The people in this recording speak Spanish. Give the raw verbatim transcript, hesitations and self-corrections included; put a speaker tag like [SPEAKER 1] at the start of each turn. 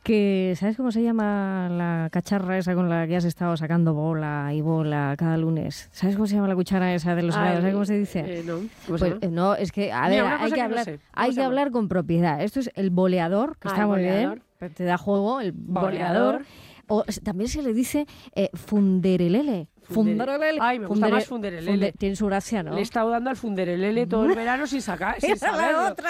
[SPEAKER 1] que ¿sabes cómo se llama la cacharra esa con la que has estado sacando bola y bola cada lunes? ¿Sabes cómo se llama la cuchara esa de los
[SPEAKER 2] Ah,
[SPEAKER 1] helados? ¿Sabes cómo se dice?
[SPEAKER 2] Eh, no, ¿cómo se
[SPEAKER 1] Pues
[SPEAKER 2] llama?
[SPEAKER 1] eh, no, es que, a
[SPEAKER 2] Mira,
[SPEAKER 1] ver,
[SPEAKER 2] una
[SPEAKER 1] hay
[SPEAKER 2] cosa
[SPEAKER 1] que
[SPEAKER 2] que no
[SPEAKER 1] hablar,
[SPEAKER 2] sé. ¿Cómo
[SPEAKER 1] hay
[SPEAKER 2] se
[SPEAKER 1] que
[SPEAKER 2] llama?
[SPEAKER 1] hablar con propiedad. Esto es el boleador, que
[SPEAKER 2] Ah,
[SPEAKER 1] está
[SPEAKER 2] el
[SPEAKER 1] muy
[SPEAKER 2] boleador.
[SPEAKER 1] bien, pero te da juego, el boleador.
[SPEAKER 2] Boleador.
[SPEAKER 1] O s- también se le dice eh, funderelele.
[SPEAKER 2] Fundere-
[SPEAKER 1] Funderelele.
[SPEAKER 2] Ay, me gusta
[SPEAKER 1] Fundere-
[SPEAKER 2] más funderelele.
[SPEAKER 1] funde- Tiene su gracia, ¿no?
[SPEAKER 2] Le he estado dando al funderelele todo el verano sin sacar, sin
[SPEAKER 1] Era la
[SPEAKER 2] saberlo.
[SPEAKER 1] otra.